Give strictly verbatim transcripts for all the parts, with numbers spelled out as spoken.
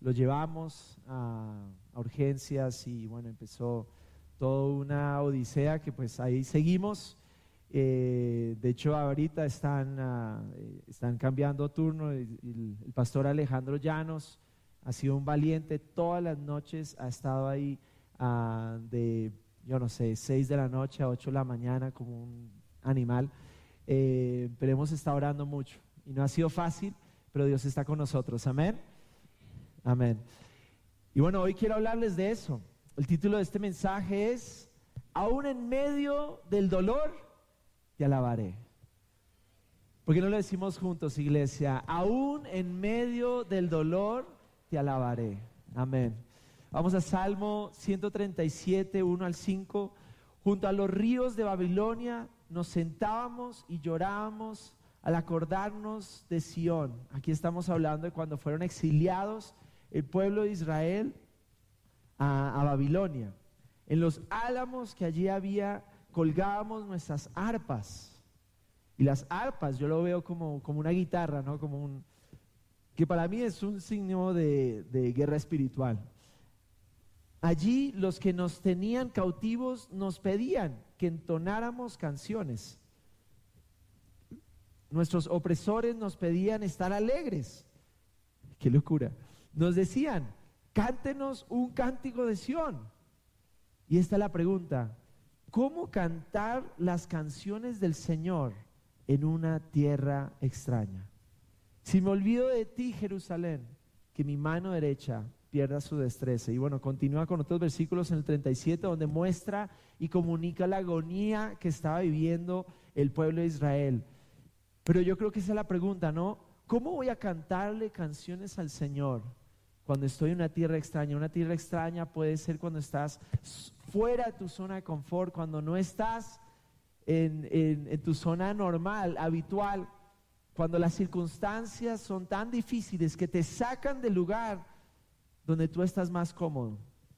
lo llevamos a, a urgencias y bueno, empezó toda una odisea que pues ahí seguimos. Eh, de hecho ahorita están, uh, están cambiando turno. El, el, el pastor Alejandro Llanos ha sido un valiente, todas las noches ha estado ahí uh, de, yo no sé, seis de la noche a ocho de la mañana como un animal, eh, pero hemos estado orando mucho y no ha sido fácil, pero Dios está con nosotros, amén, amén. Y bueno, hoy quiero hablarles de eso. El título de este mensaje es: aún en medio del dolor te alabaré. ¿Por qué no lo decimos juntos, iglesia? Aún en medio del dolor te alabaré. Amén. Vamos a Salmo ciento treinta y siete, uno al cinco. Junto a los ríos de Babilonia nos sentábamos y llorábamos al acordarnos de Sión. Aquí estamos hablando de cuando fueron exiliados el pueblo de Israel a, a Babilonia. En los álamos que allí había colgábamos nuestras arpas. Y las arpas yo lo veo como, como una guitarra, ¿no? Como un, que para mí es un signo de, de guerra espiritual. Allí los que nos tenían cautivos nos pedían que entonáramos canciones. Nuestros opresores nos pedían estar alegres. ¡Qué locura! Nos decían: cántenos un cántico de Sión. Y esta es la pregunta: ¿cómo cantar las canciones del Señor en una tierra extraña? Si me olvido de ti, Jerusalén, que mi mano derecha pierda su destreza. Y bueno, continúa con otros versículos en el treinta y siete, donde muestra y comunica la agonía que estaba viviendo el pueblo de Israel. Pero yo creo que esa es la pregunta, ¿no? ¿Cómo voy a cantarle canciones al Señor cuando estoy en una tierra extraña? Una tierra extraña puede ser cuando estás fuera de tu zona de confort, cuando no estás en, en, en tu zona normal, habitual, cuando las circunstancias son tan difíciles que te sacan del lugar donde tú estás más cómodo.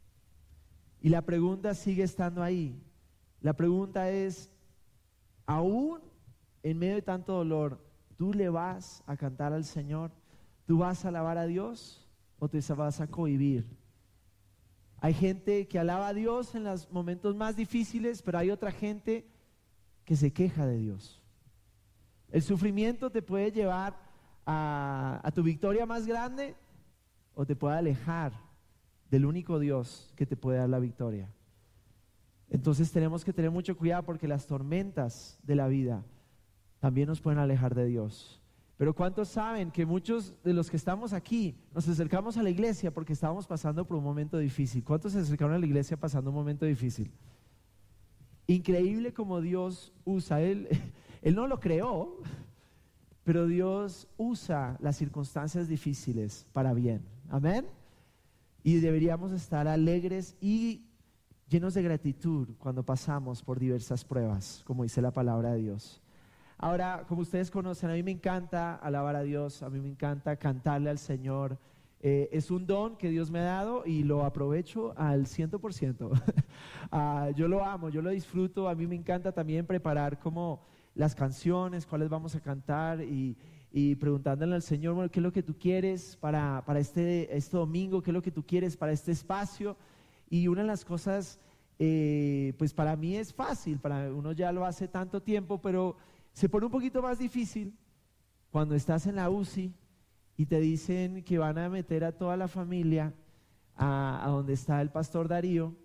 Y la pregunta sigue estando ahí. La pregunta es: aún en medio de tanto dolor, ¿tú le vas a cantar al Señor? ¿Tú vas a alabar a Dios o te vas a cohibir? Hay gente que alaba a Dios en los momentos más difíciles, pero hay otra gente que se queja de Dios. El sufrimiento te puede llevar a, a tu victoria más grande o te puede alejar del único Dios que te puede dar la victoria. Entonces tenemos que tener mucho cuidado, porque las tormentas de la vida también nos pueden alejar de Dios. Pero ¿cuántos saben que muchos de los que estamos aquí nos acercamos a la iglesia porque estábamos pasando por un momento difícil? ¿Cuántos se acercaron a la iglesia pasando un momento difícil? Increíble como Dios usa. Él, él no lo creó, pero Dios usa las circunstancias difíciles para bien. Amén. Y deberíamos estar alegres y llenos de gratitud cuando pasamos por diversas pruebas, como dice la palabra de Dios. Ahora, como ustedes conocen, a mí me encanta alabar a Dios, a mí me encanta cantarle al Señor. Eh, es un don que Dios me ha dado y lo aprovecho al ciento por ciento. uh, yo lo amo, yo lo disfruto. A mí me encanta también preparar como las canciones, cuáles vamos a cantar, y, y preguntándole al Señor, bueno, ¿qué es lo que tú quieres para, para este, este domingo? ¿Qué es lo que tú quieres para este espacio? Y una de las cosas, eh, pues para mí es fácil, para uno ya lo hace tanto tiempo, pero se pone un poquito más difícil cuando estás en la U C I y te dicen que van a meter a toda la familia a, a donde está el pastor Darío,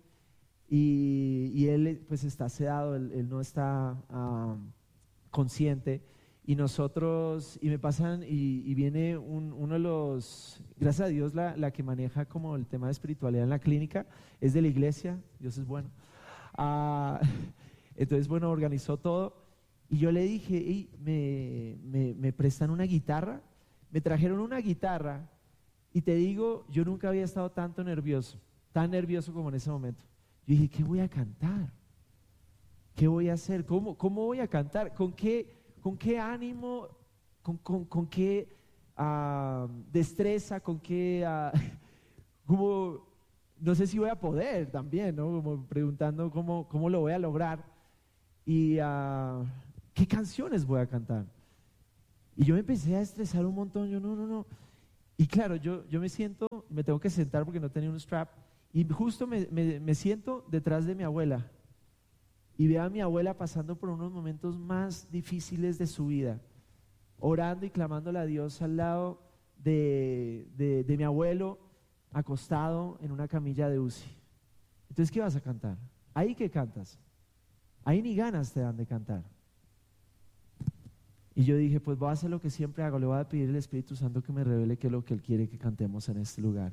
y, y él pues está sedado, él, él no está uh, consciente, y nosotros, y me pasan, y, y viene un, uno de los, gracias a Dios, la, la que maneja como el tema de espiritualidad en la clínica, es de la iglesia, Dios es bueno. Uh, entonces, bueno, organizó todo, y yo le dije, hey, me, me, me prestan una guitarra. Me trajeron una guitarra, y te digo, yo nunca había estado tanto nervioso, tan nervioso como en ese momento. Yo dije, ¿qué voy a cantar? ¿Qué voy a hacer? ¿Cómo, cómo voy a cantar? ¿Con qué, con qué ánimo? ¿Con, con, con qué uh, destreza? ¿Con qué? Uh, como, no sé si voy a poder también, ¿no? Como preguntando cómo, cómo lo voy a lograr. Y uh, ¿qué canciones voy a cantar? Y yo me empecé a estresar un montón. Yo, no, no, no. Y claro, yo, yo me siento, me tengo que sentar porque no tenía un strap, y justo me, me, me siento detrás de mi abuela y veo a mi abuela pasando por unos momentos más difíciles de su vida, orando y clamándole a Dios al lado de, de, de mi abuelo acostado en una camilla de U C I. Entonces, ¿qué vas a cantar? Ahí que cantas, ahí ni ganas te dan de cantar. Y yo dije, pues voy a hacer lo que siempre hago, le voy a pedir al Espíritu Santo que me revele qué es lo que Él quiere que cantemos en este lugar.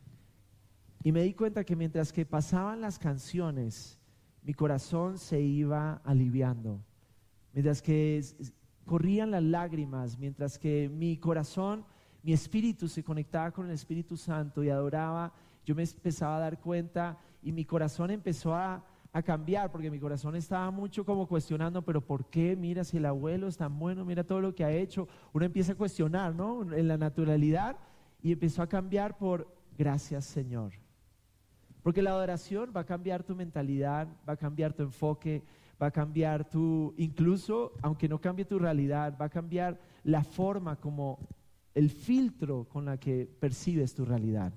Y me di cuenta que mientras que pasaban las canciones, mi corazón se iba aliviando. Mientras que corrían las lágrimas, mientras que mi corazón, mi espíritu se conectaba con el Espíritu Santo y adoraba, yo me empezaba a dar cuenta y mi corazón empezó a a cambiar, porque mi corazón estaba mucho como cuestionando, pero ¿por qué? Mira, si el abuelo es tan bueno, mira todo lo que ha hecho. Uno empieza a cuestionar, ¿no? En la naturalidad, y empezó a cambiar por gracias, Señor. Porque la adoración va a cambiar tu mentalidad, va a cambiar tu enfoque, va a cambiar tu, incluso, aunque no cambie tu realidad, va a cambiar la forma como el filtro con la que percibes tu realidad.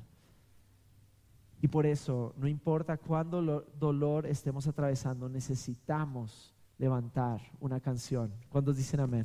Y por eso, no importa cuánto dolor estemos atravesando, necesitamos levantar una canción. ¿Cuántos dicen amén?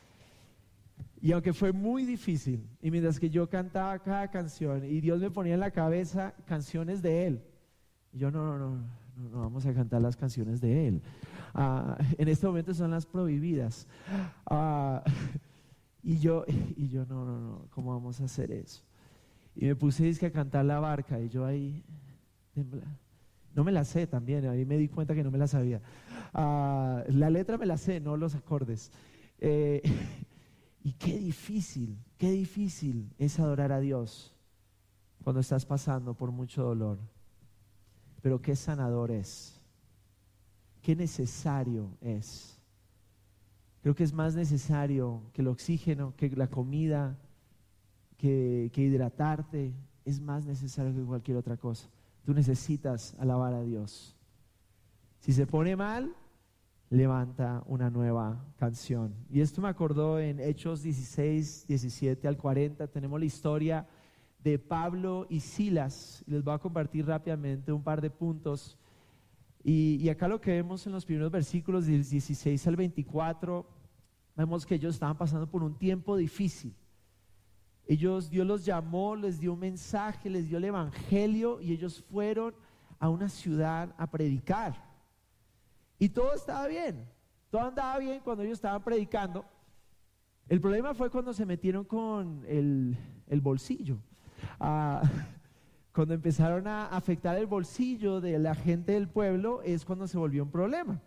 Y aunque fue muy difícil, y mientras que yo cantaba cada canción, y Dios me ponía en la cabeza canciones de Él, y yo no, no, no, no, no vamos a cantar las canciones de Él. Uh, en este momento son las prohibidas. Uh, y yo, y yo no, no, no, ¿cómo vamos a hacer eso? Y me puse disque a cantar La Barca y yo ahí tembla. No me la sé también, ahí me di cuenta que no me la sabía. Uh, la letra me la sé, no los acordes. Eh, y qué difícil, qué difícil es adorar a Dios cuando estás pasando por mucho dolor. Pero qué sanador es, qué necesario es. Creo que es más necesario que el oxígeno, que la comida, Que, que hidratarte, es más necesario que cualquier otra cosa. Tú necesitas alabar a Dios. Si se pone mal, levanta una nueva canción. Y esto me acordó en Hechos dieciséis, diecisiete al cuarenta. Tenemos la historia de Pablo y Silas. Les voy a compartir rápidamente un par de puntos. Y, y acá lo que vemos en los primeros versículos del dieciséis al veinticuatro, vemos que ellos estaban pasando por un tiempo difícil. Ellos, Dios los llamó, les dio un mensaje, les dio el evangelio y ellos fueron a una ciudad a predicar. Y todo estaba bien, todo andaba bien cuando ellos estaban predicando. El problema fue cuando se metieron con el, el bolsillo. Ah, cuando empezaron a afectar el bolsillo de la gente del pueblo es cuando se volvió un problema.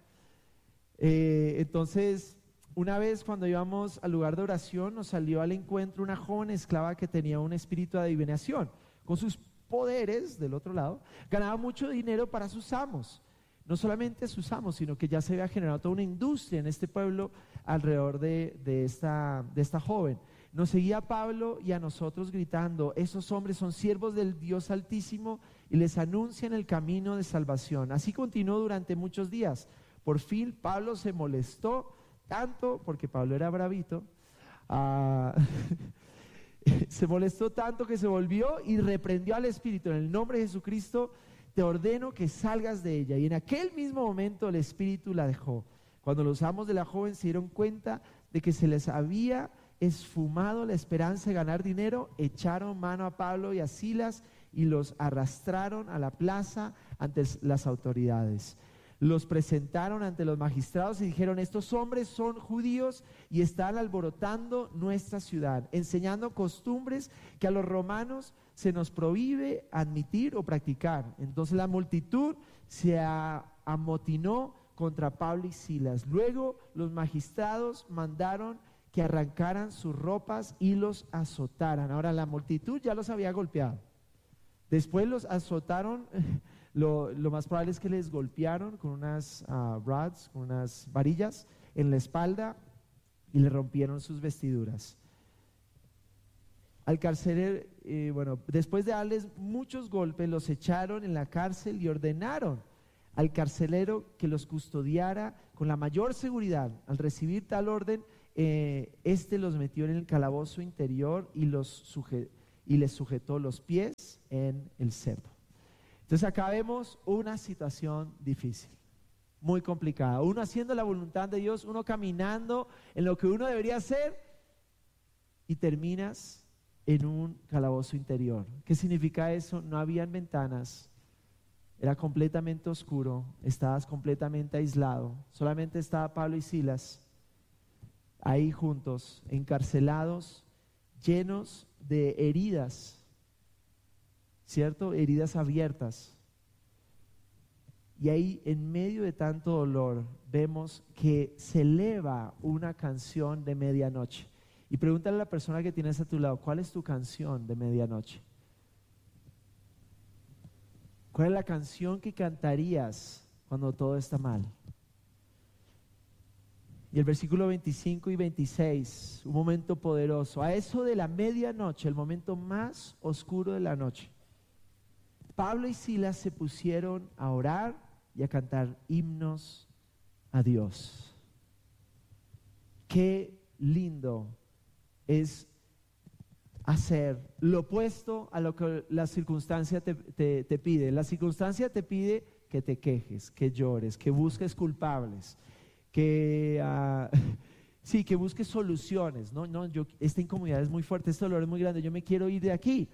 Eh, entonces... Una vez cuando íbamos al lugar de oración nos salió al encuentro una joven esclava que tenía un espíritu de adivinación. Con sus poderes del otro lado, ganaba mucho dinero para sus amos. No solamente sus amos, sino que ya se había generado toda una industria en este pueblo alrededor de, de, esta, de esta joven. Nos seguía a Pablo y a nosotros gritando: esos hombres son siervos del Dios Altísimo y les anuncian el camino de salvación. Así continuó durante muchos días. Por fin Pablo se molestó tanto, porque Pablo era bravito, uh, se molestó tanto que se volvió y reprendió al espíritu: en el nombre de Jesucristo te ordeno que salgas de ella. Y en aquel mismo momento el espíritu la dejó. Cuando los amos de la joven se dieron cuenta de que se les había esfumado la esperanza de ganar dinero, echaron mano a Pablo y a Silas y los arrastraron a la plaza ante las autoridades. Los presentaron ante los magistrados y dijeron: estos hombres son judíos y están alborotando nuestra ciudad, enseñando costumbres que a los romanos se nos prohíbe admitir o practicar. Entonces la multitud se amotinó contra Pablo y Silas. Luego los magistrados mandaron que arrancaran sus ropas y los azotaran. Ahora la multitud ya los había golpeado. Después los azotaron. Lo, lo más probable es que les golpearon con unas uh, rods, con unas varillas en la espalda y le rompieron sus vestiduras. Al carcelero, eh, bueno, después de darles muchos golpes, los echaron en la cárcel y ordenaron al carcelero que los custodiara con la mayor seguridad. Al recibir tal orden, eh, este los metió en el calabozo interior y los, suje- y le sujetó los pies en el cepo. Entonces acá vemos una situación difícil, muy complicada. Uno haciendo la voluntad de Dios, uno caminando en lo que uno debería hacer y terminas en un calabozo interior. ¿Qué significa eso? No habían ventanas, era completamente oscuro, estabas completamente aislado, solamente estaba Pablo y Silas ahí juntos, encarcelados, llenos de heridas, ¿cierto? Heridas abiertas. Y ahí, en medio de tanto dolor, vemos que se eleva una canción de medianoche. Y pregúntale a la persona que tienes a tu lado, ¿cuál es tu canción de medianoche? ¿Cuál es la canción que cantarías cuando todo está mal? Y el versículo veinticinco y veintiséis, un momento poderoso. A eso de la medianoche, el momento más oscuro de la noche, Pablo y Silas se pusieron a orar y a cantar himnos a Dios. Qué lindo es hacer lo opuesto a lo que la circunstancia te, te, te pide. La circunstancia te pide que te quejes, que llores, que busques culpables, que uh, sí, que busques soluciones. No, no, yo, esta incomodidad es muy fuerte, este dolor es muy grande, yo me quiero ir de aquí.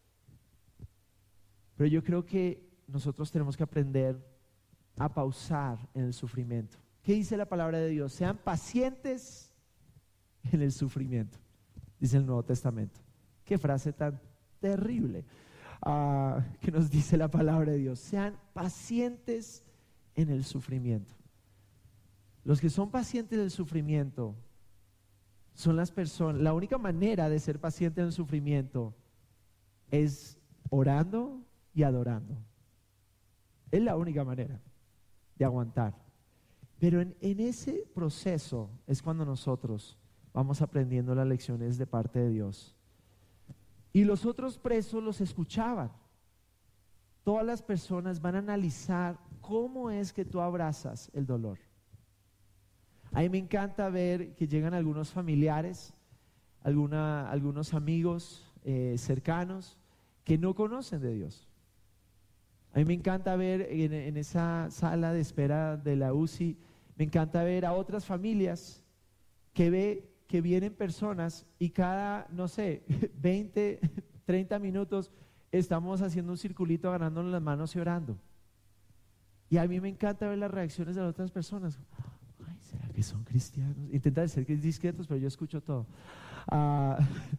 Pero yo creo que nosotros tenemos que aprender a pausar en el sufrimiento. ¿Qué dice la palabra de Dios? Sean pacientes en el sufrimiento, dice el Nuevo Testamento. Qué frase tan terrible uh, que nos dice la palabra de Dios. Sean pacientes en el sufrimiento. Los que son pacientes en el sufrimiento son las personas. La única manera de ser paciente en el sufrimiento es orando y adorando. Es la única manera de aguantar. Pero en, en ese proceso es cuando nosotros vamos aprendiendo las lecciones de parte de Dios. Y los otros presos los escuchaban. Todas las personas van a analizar cómo es que tú abrazas el dolor. A mí me encanta ver que llegan algunos familiares, alguna, algunos amigos eh, cercanos que no conocen de Dios. A mí me encanta ver en, en esa sala de espera de la U C I, me encanta ver a otras familias que ve que vienen personas y cada, no sé, veinte, treinta minutos estamos haciendo un circulito, agarrándonos las manos y orando. Y a mí me encanta ver las reacciones de las otras personas. Ay, ¿será que son cristianos? Intentan ser discretos, pero yo escucho todo. Uh,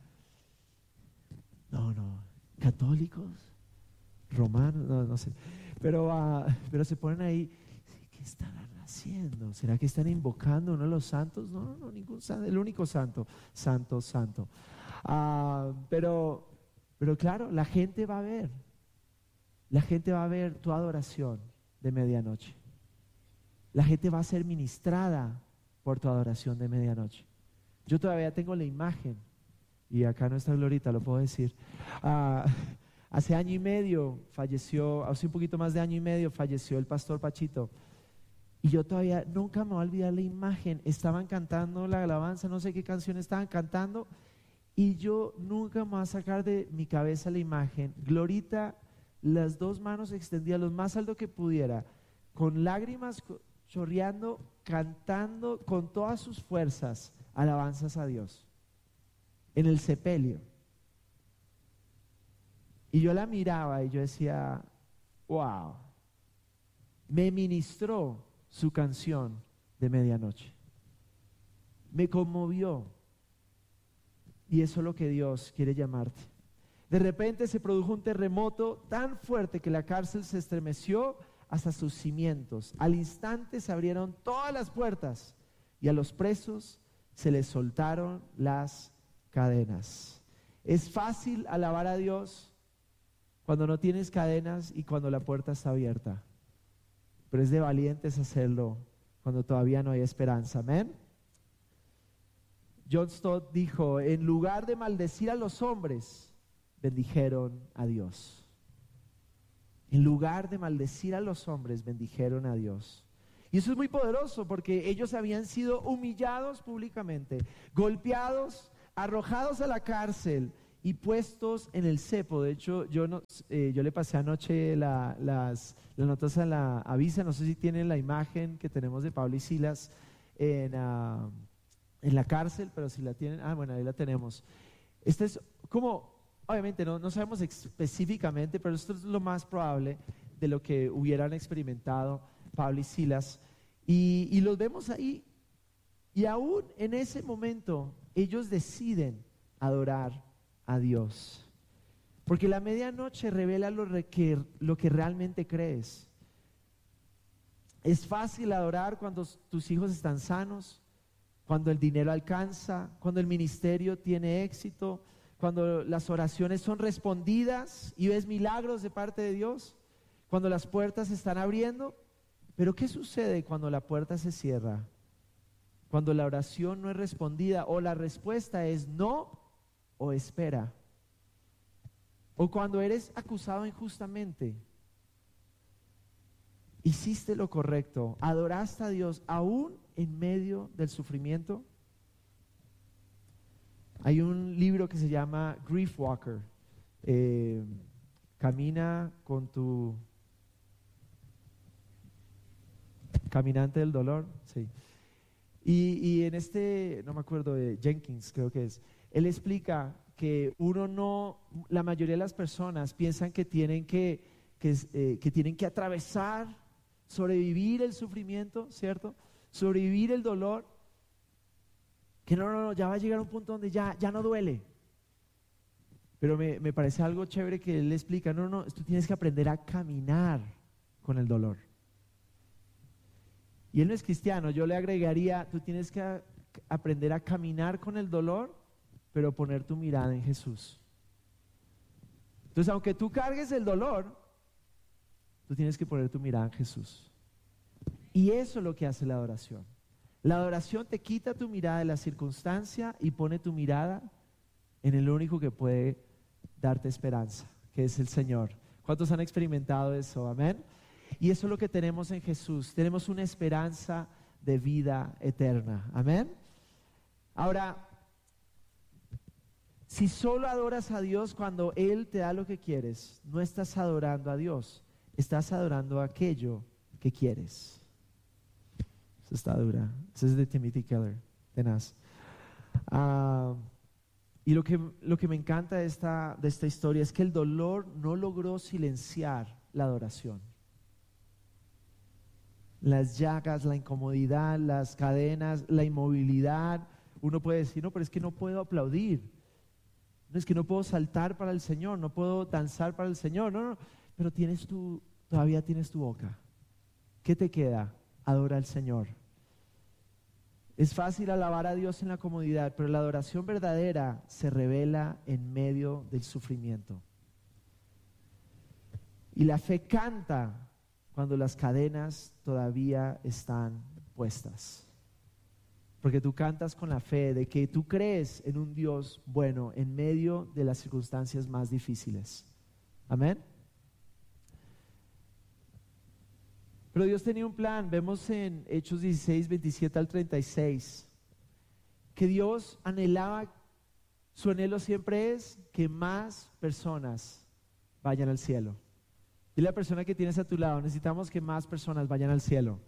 no, no, católicos, romanos, no, no sé. Pero, uh, pero se ponen ahí, ¿qué estarán haciendo? ¿Será que están invocando uno de los santos? No, no, no, ningún santo, el único santo, santo, santo. Uh, pero, pero claro, la gente va a ver, la gente va a ver tu adoración de medianoche. La gente va a ser ministrada por tu adoración de medianoche. Yo todavía tengo la imagen, y acá no está Glorita, lo puedo decir. Uh, hace año y medio falleció, hace un poquito más de año y medio falleció el pastor Pachito. Y yo todavía nunca me voy a olvidar la imagen. Estaban cantando la alabanza, no sé qué canción estaban cantando, y yo nunca me voy a sacar de mi cabeza la imagen. Glorita, las dos manos extendidas lo más alto que pudiera, con lágrimas chorreando, cantando con todas sus fuerzas alabanzas a Dios en el sepelio. Y yo la miraba y yo decía, wow, me ministró su canción de medianoche, me conmovió. Y eso es lo que Dios quiere llamarte. De repente se produjo un terremoto tan fuerte que la cárcel se estremeció hasta sus cimientos. Al instante se abrieron todas las puertas y a los presos se les soltaron las cadenas. Es fácil alabar a Dios cuando no tienes cadenas y cuando la puerta está abierta, pero es de valientes hacerlo cuando todavía no hay esperanza. Amén. John Stott dijo: en lugar de maldecir a los hombres, bendijeron a Dios. En lugar de maldecir a los hombres, bendijeron a Dios. Y eso es muy poderoso porque ellos habían sido humillados públicamente, golpeados, arrojados a la cárcel, y puestos en el cepo. De hecho, yo, no, eh, yo le pasé anoche la, las, las notas a la avisa, no sé si tienen la imagen que tenemos de Pablo y Silas en, uh, en la cárcel, pero si la tienen, ah, bueno, ahí la tenemos. Esta es como, obviamente no, no sabemos específicamente, pero esto es lo más probable de lo que hubieran experimentado Pablo y Silas. Y, y los vemos ahí, y aún en ese momento ellos deciden adorar a Dios, porque la medianoche revela lo que, lo que realmente crees. Es fácil adorar cuando tus hijos están sanos, cuando el dinero alcanza, cuando el ministerio tiene éxito, cuando las oraciones son respondidas y ves milagros de parte de Dios, cuando las puertas se están abriendo. Pero ¿qué sucede cuando la puerta se cierra? Cuando la oración no es respondida, o la respuesta es no o espera, o cuando eres acusado injustamente. ¿Hiciste lo correcto? ¿Adoraste a Dios aún en medio del sufrimiento? Hay un libro que se llama Grief Walker, eh, camina con tu caminante del dolor, sí. Y, y en este, no me acuerdo, de Jenkins creo que es, él explica que uno no, la mayoría de las personas piensan que tienen que, que, eh, que tienen que atravesar, sobrevivir el sufrimiento, ¿cierto? Sobrevivir el dolor, que no, no, no, ya va a llegar a un punto donde ya, ya no duele. Pero me, me parece algo chévere que él explica, no, no, tú tienes que aprender a caminar con el dolor. Y él no es cristiano, yo le agregaría, tú tienes que a, aprender a caminar con el dolor, pero poner tu mirada en Jesús. Entonces, aunque tú cargues el dolor, tú tienes que poner tu mirada en Jesús. Y eso es lo que hace la adoración. La adoración te quita tu mirada de la circunstancia y pone tu mirada en el único que puede darte esperanza, que es el Señor. ¿Cuántos han experimentado eso? Amén. Y eso es lo que tenemos en Jesús. Tenemos una esperanza de vida eterna. Amén. Ahora, si solo adoras a Dios cuando Él te da lo que quieres, no estás adorando a Dios, estás adorando a aquello que quieres. Eso está dura. Eso es de Timothy Keller, tenaz. Uh, y lo que, lo que me encanta de esta, de esta historia es que el dolor no logró silenciar la adoración. Las llagas, la incomodidad, las cadenas, la inmovilidad. Uno puede decir, no, pero es que no puedo aplaudir. No, es que no puedo saltar para el Señor, no puedo danzar para el Señor. No, no, pero tienes tu, todavía tienes tu boca. ¿Qué te queda? Adora al Señor. Es fácil alabar a Dios en la comodidad, pero la adoración verdadera se revela en medio del sufrimiento. Y la fe canta cuando las cadenas todavía están puestas. Porque tú cantas con la fe de que tú crees en un Dios bueno en medio de las circunstancias más difíciles. Amén. Pero Dios tenía un plan. Vemos en Hechos dieciséis, veintisiete al treinta y seis, que Dios anhelaba, su anhelo siempre es que más personas vayan al cielo. Y la persona que tienes a tu lado, necesitamos que más personas vayan al cielo.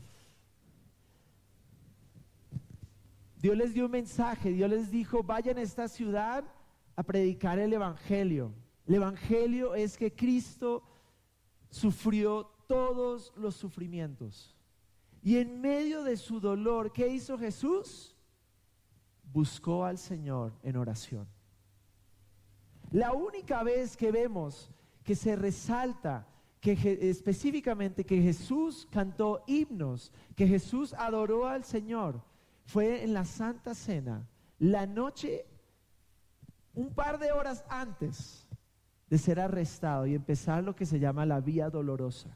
Dios les dio un mensaje, Dios les dijo, vayan a esta ciudad a predicar el evangelio. El evangelio es que Cristo sufrió todos los sufrimientos. Y en medio de su dolor, ¿qué hizo Jesús? Buscó al Señor en oración. La única vez que vemos que se resalta que específicamente que Jesús cantó himnos, que Jesús adoró al Señor, fue en la Santa Cena, la noche, un par de horas antes de ser arrestado y empezar lo que se llama la vía dolorosa,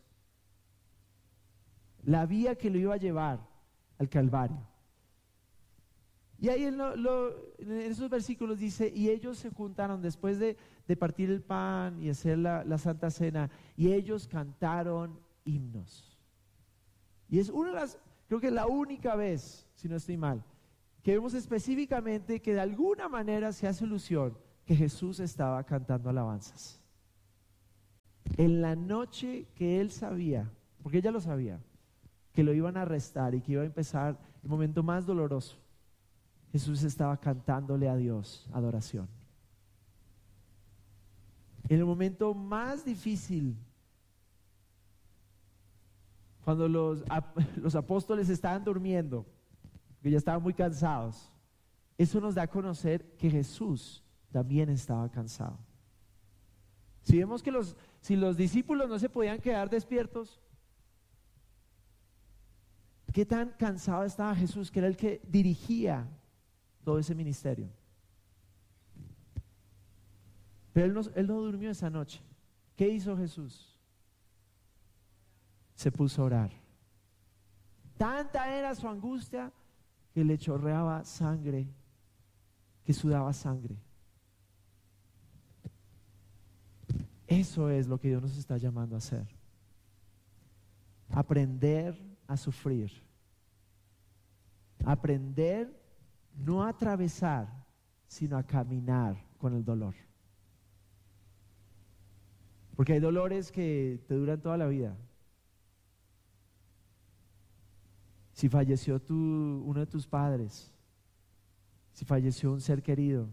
la vía que lo iba a llevar al Calvario. Y ahí en, lo, lo, en esos versículos dice, y ellos se juntaron después de, de partir el pan y hacer la, la Santa Cena, y ellos cantaron himnos. Y es una de las, creo que es la única vez, si no estoy mal, que vemos específicamente que de alguna manera se hace alusión que Jesús estaba cantando alabanzas. En la noche que él sabía, porque ella lo sabía, que lo iban a arrestar y que iba a empezar el momento más doloroso, Jesús estaba cantándole a Dios adoración. En el momento más difícil, cuando los, los apóstoles estaban durmiendo, que ya estaban muy cansados, eso nos da a conocer que Jesús también estaba cansado. Si vemos que los, si los discípulos no se podían quedar despiertos, ¿qué tan cansado estaba Jesús, que era el que dirigía todo ese ministerio? Pero él no, él no durmió esa noche. ¿Qué hizo Jesús? Se puso a orar. Tanta era su angustia que le chorreaba sangre, que sudaba sangre. Eso es lo que Dios nos está llamando a hacer. Aprender a sufrir. Aprender no a atravesar, sino a caminar con el dolor. Porque hay dolores que te duran toda la vida. Si falleció tu, uno de tus padres, si falleció un ser querido,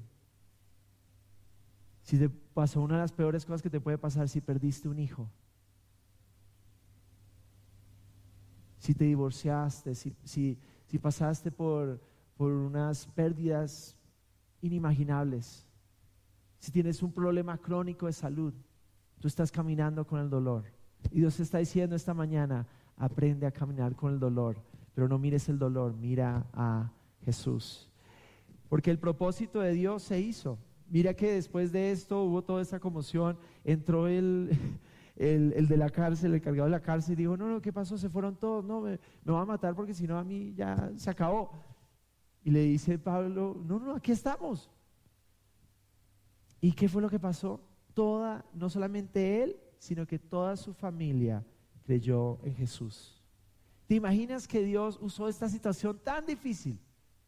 si te pasó una de las peores cosas que te puede pasar, si perdiste un hijo, si te divorciaste, si, si, si pasaste por, por unas pérdidas inimaginables, si tienes un problema crónico de salud, tú estás caminando con el dolor. Y Dios te está diciendo esta mañana, aprende a caminar con el dolor, pero no mires el dolor, mira a Jesús. Porque el propósito de Dios se hizo. Mira que después de esto hubo toda esta conmoción, entró el, el, el de la cárcel, el cargado de la cárcel, y dijo, no, no, ¿qué pasó? Se fueron todos, no, me, me va a matar porque si no a mí ya se acabó. Y le dice Pablo, no, no, aquí estamos. ¿Y qué fue lo que pasó? Toda, no solamente él, sino que toda su familia creyó en Jesús. ¿Te imaginas que Dios usó esta situación tan difícil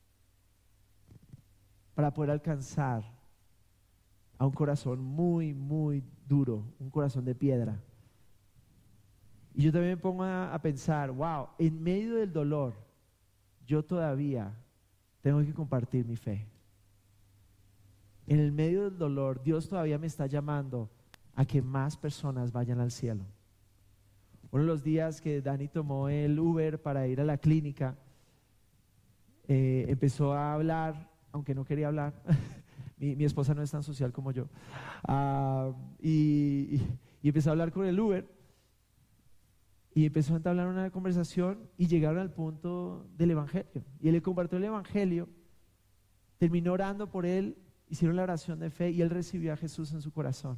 para poder alcanzar a un corazón muy, muy duro, un corazón de piedra? Y yo también me pongo a, a pensar, wow, en medio del dolor, yo todavía tengo que compartir mi fe. En el medio del dolor, Dios todavía me está llamando a que más personas vayan al cielo. Uno de los días que Dani tomó el Uber para ir a la clínica, eh, empezó a hablar, aunque no quería hablar. mi, mi esposa no es tan social como yo. Uh, y, y, y empezó a hablar con el Uber. Y empezó a entablar una conversación y llegaron al punto del Evangelio. Y él le compartió el Evangelio, terminó orando por él, hicieron la oración de fe y él recibió a Jesús en su corazón.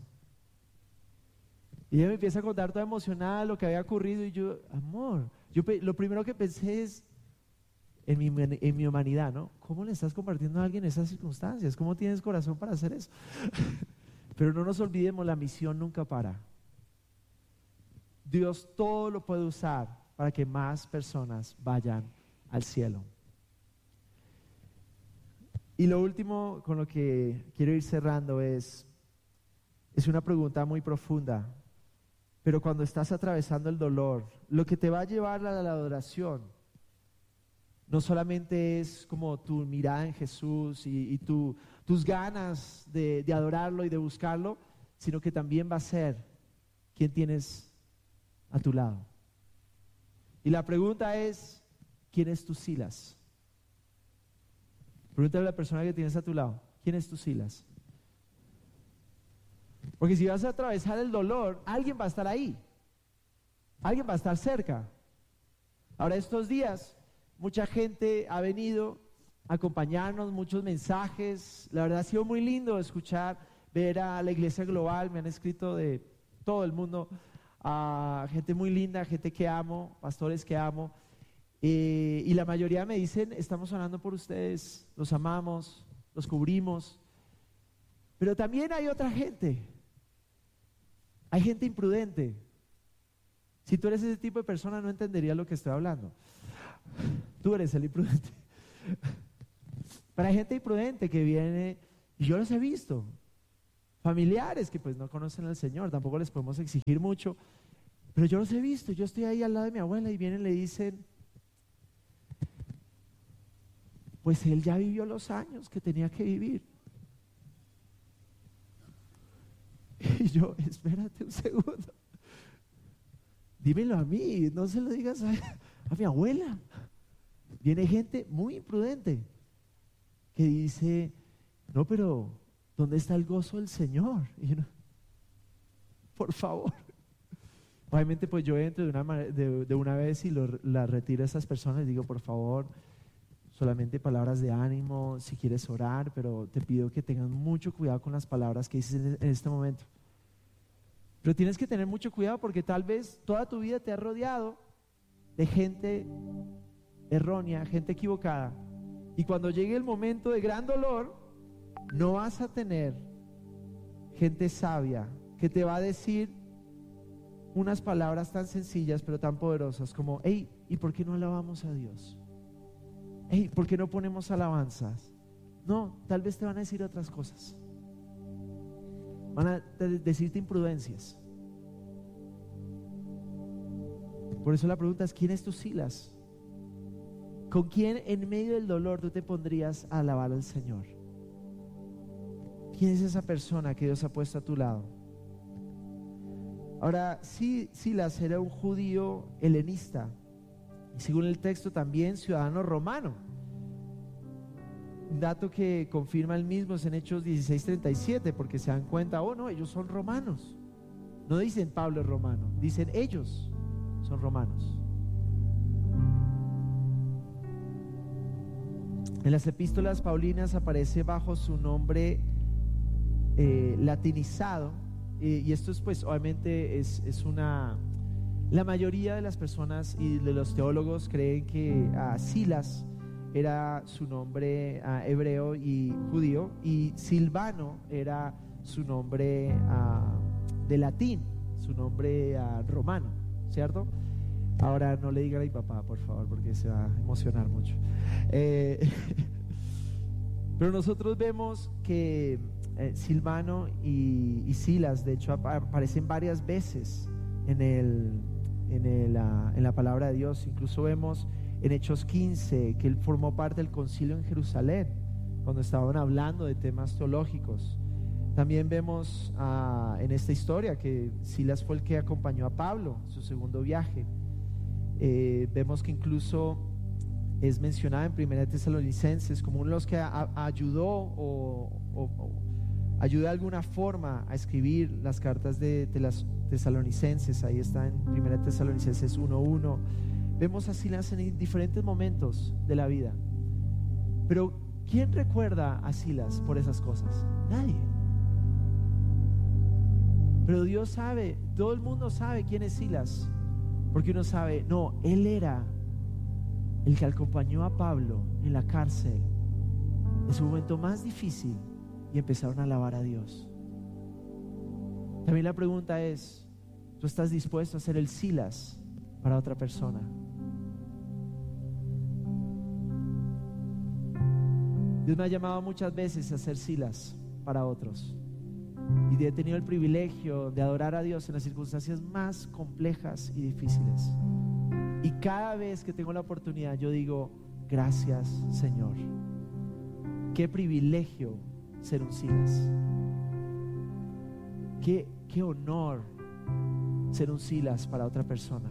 Y ella me empieza a contar toda emocionada lo que había ocurrido y yo, amor, yo lo primero que pensé es en mi, en mi humanidad, ¿no? ¿Cómo le estás compartiendo a alguien esas circunstancias? ¿Cómo tienes corazón para hacer eso? Pero no nos olvidemos, la misión nunca para. Dios todo lo puede usar para que más personas vayan al cielo. Y lo último con lo que quiero ir cerrando es, es una pregunta muy profunda. Pero cuando estás atravesando el dolor, lo que te va a llevar a la adoración no solamente es como tu mirada en Jesús y, y tu, tus ganas de, de adorarlo y de buscarlo, sino que también va a ser quién tienes a tu lado. Y la pregunta es, ¿quién es tu Silas? Pregúntale a la persona que tienes a tu lado, ¿quién es tu Silas? Porque si vas a atravesar el dolor, alguien va a estar ahí, alguien va a estar cerca. Ahora estos días, mucha gente ha venido a acompañarnos, muchos mensajes. La verdad ha sido muy lindo escuchar, ver a la iglesia global. Me han escrito de todo el mundo, a gente muy linda, gente que amo, pastores que amo. Eh, y la mayoría me dicen, estamos orando por ustedes, los amamos, los cubrimos. Pero también hay otra gente. Hay gente imprudente. Si tú eres ese tipo de persona, no entenderías lo que estoy hablando. Tú eres el imprudente. Pero hay gente imprudente que viene, y yo los he visto, familiares que pues no conocen al Señor, tampoco les podemos exigir mucho, pero yo los he visto. Yo estoy ahí al lado de mi abuela y vienen y le dicen, pues él ya vivió los años que tenía que vivir. Y yo, espérate un segundo, dímelo a mí, no se lo digas a, a mi abuela. Viene gente muy imprudente que dice, no, pero ¿dónde está el gozo del Señor? Y yo, no, por favor. Obviamente pues yo entro de una, de, de una vez y lo, la retiro a esas personas y digo, por favor, solamente palabras de ánimo, si quieres orar, pero te pido que tengas mucho cuidado con las palabras que dices en, en este momento. Pero tienes que tener mucho cuidado porque tal vez toda tu vida te has rodeado de gente errónea, gente equivocada, y cuando llegue el momento de gran dolor, no vas a tener gente sabia que te va a decir unas palabras tan sencillas pero tan poderosas como, hey, ¿y por qué no alabamos a Dios? Hey, ¿por qué no ponemos alabanzas? No, tal vez te van a decir otras cosas, van a decirte imprudencias. Por eso la pregunta es, ¿quién es tu Silas? ¿Con quién en medio del dolor tú te pondrías a alabar al Señor? ¿Quién es esa persona que Dios ha puesto a tu lado? Ahora, sí, Silas era un judío helenista y según el texto también ciudadano romano. Un dato que confirma el mismo es en Hechos dieciséis treinta y siete, porque se dan cuenta, oh no, ellos son romanos. No dicen Pablo es romano, dicen ellos son romanos. En las epístolas paulinas aparece bajo su nombre eh, latinizado, eh, y esto es pues obviamente es, es una, la mayoría de las personas y de los teólogos creen que uh, Silas era su nombre uh, hebreo y judío, y Silvano era su nombre uh, de latín, su nombre uh, romano, ¿cierto? Ahora no le digan a mi papá, por favor, porque se va a emocionar mucho. Eh, pero nosotros vemos que eh, Silvano y, y Silas, de hecho, ap aparecen varias veces en, el, en, el, uh, en la palabra de Dios. Incluso vemos en Hechos quince que él formó parte del concilio en Jerusalén, cuando estaban hablando de temas teológicos. También vemos uh, en esta historia que Silas fue el que acompañó a Pablo en su segundo viaje. Eh, vemos que incluso es mencionado en Primera de Tesalonicenses como uno de los que a, a, ayudó o, o, o ayudó de alguna forma a escribir las cartas de, de las Tesalonicenses. Ahí está en Primera de Tesalonicenses uno uno. Vemos a Silas en diferentes momentos de la vida, pero ¿quién recuerda a Silas por esas cosas? Nadie. Pero Dios sabe, todo el mundo sabe quién es Silas, porque uno sabe, no, él era el que acompañó a Pablo en la cárcel en su momento más difícil y empezaron a alabar a Dios. También la pregunta es, ¿tú estás dispuesto a ser el Silas para otra persona? Dios me ha llamado muchas veces a ser Silas para otros, y he tenido el privilegio de adorar a Dios en las circunstancias más complejas y difíciles, y cada vez que tengo la oportunidad yo digo, gracias Señor, qué privilegio ser un Silas, qué, qué honor ser un Silas para otra persona,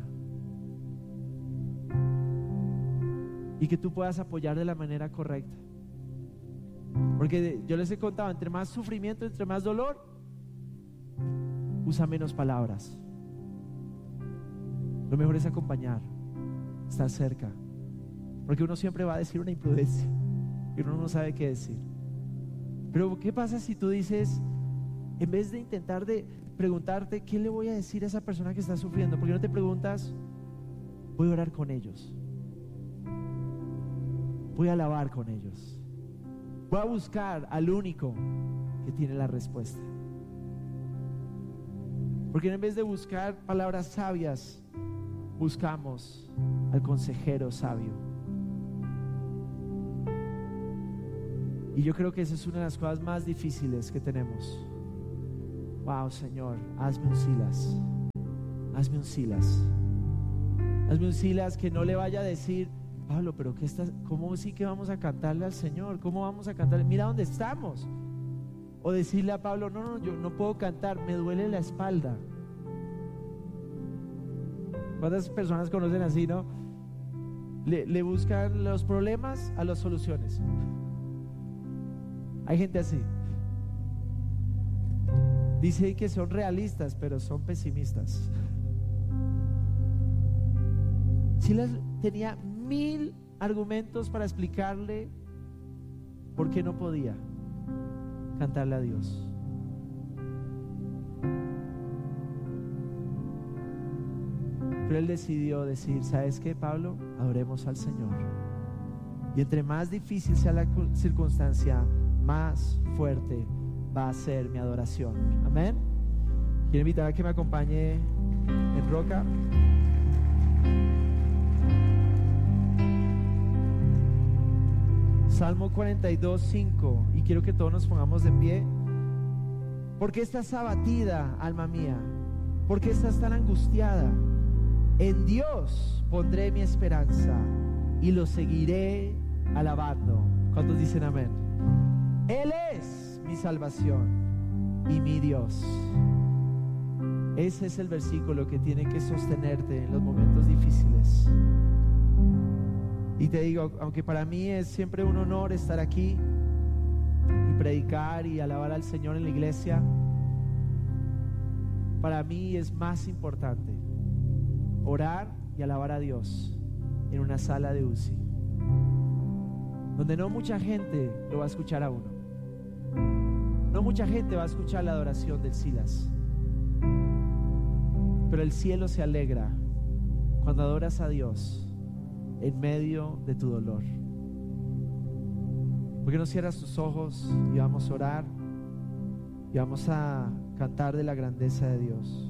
y que tú puedas apoyar de la manera correcta. Porque yo les he contado, entre más sufrimiento, entre más dolor, usa menos palabras. Lo mejor es acompañar, estar cerca, porque uno siempre va a decir una imprudencia y uno no sabe qué decir. Pero ¿qué pasa si tú dices, en vez de intentar de preguntarte qué le voy a decir a esa persona que está sufriendo, por qué no te preguntas, voy a orar con ellos, voy a alabar con ellos, voy a buscar al único que tiene la respuesta? Porque en vez de buscar palabras sabias, buscamos al consejero sabio. Y yo creo que esa es una de las cosas más difíciles que tenemos. Wow, Señor, hazme un Silas. Hazme un Silas. Hazme un Silas que no le vaya a decir: Pablo, pero ¿qué estás? ¿Cómo sí que vamos a cantarle al Señor? ¿Cómo vamos a cantarle? Mira dónde estamos. O decirle a Pablo: no, no, yo no puedo cantar, me duele la espalda. ¿Cuántas personas conocen así, no? Le, le buscan los problemas a las soluciones. Hay gente así. Dice que son realistas, pero son pesimistas. Silas tenía mil argumentos para explicarle por qué no podía cantarle a Dios. Pero él decidió decir: ¿sabes qué, Pablo? Adoremos al Señor. Y entre más difícil sea la circunstancia, más fuerte va a ser mi adoración. Amén. Quiero invitar a que me acompañe en Roca. Salmo cuarenta y dos, cinco. Y quiero que todos nos pongamos de pie. ¿Por qué estás abatida, alma mía? ¿Por qué estás tan angustiada? En Dios pondré mi esperanza y lo seguiré alabando. ¿Cuántos dicen amén? Él es mi salvación y mi Dios. Ese es el versículo que tiene que sostenerte en los momentos difíciles. Y te digo, aunque para mí es siempre un honor estar aquí y predicar y alabar al Señor en la iglesia, para mí es más importante orar y alabar a Dios en una sala de U C I, donde no mucha gente lo va a escuchar a uno. No mucha gente va a escuchar la adoración del Silas, pero el cielo se alegra cuando adoras a Dios en medio de tu dolor. ¿Por qué no cierras tus ojos y vamos a orar y vamos a cantar de la grandeza de Dios?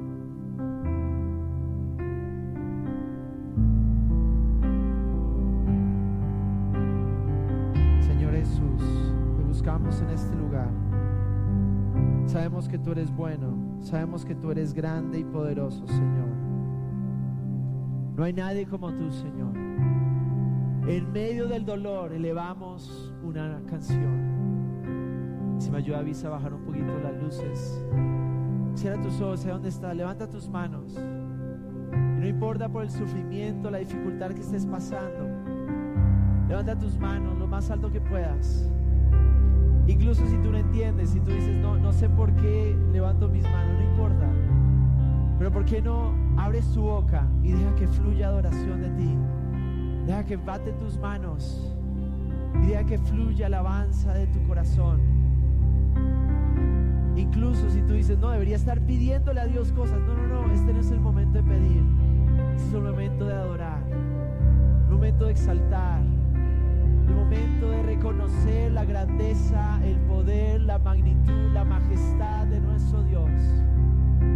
Señor Jesús, te buscamos en este lugar. Sabemos que tú eres bueno, sabemos que tú eres grande y poderoso, Señor. No hay nadie como tú, Señor. En medio del dolor elevamos una canción. Si me ayuda, avisa a bajar un poquito las luces. Cierra tus ojos, sé dónde estás, levanta tus manos. Y no importa por el sufrimiento, la dificultad que estés pasando, levanta tus manos lo más alto que puedas. Incluso si tú no entiendes, si tú dices: no, no sé por qué levanto mis manos, no importa. Pero ¿por qué no abres tu boca y deja que fluya adoración de ti? Deja que bate tus manos y deja que fluya alabanza de tu corazón. Incluso si tú dices: no, debería estar pidiéndole a Dios cosas. No, no, no, este no es el momento de pedir. Este es el momento de adorar, el momento de exaltar, el momento de reconocer la grandeza, el poder, la magnitud, la majestad de nuestro Dios.